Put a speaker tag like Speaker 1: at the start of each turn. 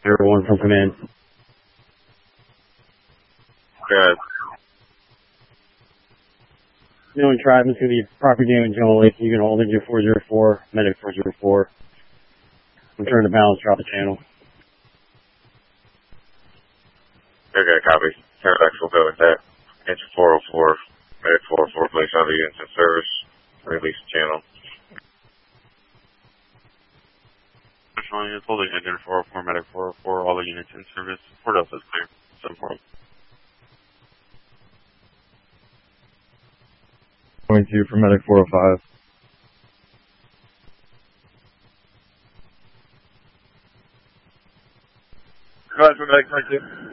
Speaker 1: Everyone from command.
Speaker 2: Good.
Speaker 1: Known tribe is going to be property damage only. You can hold it, 404, medic 404. Return to balance, drop the channel.
Speaker 2: Okay, copy. Paradox will go with that. Engine 404, medic 404, place all the units in service. Release channel.
Speaker 3: Additional units holding engine 404, medic 404, all the units in service. Port Alpha is clear. 7-4.
Speaker 4: 22 for medic 405.
Speaker 2: Go ahead for medic 22.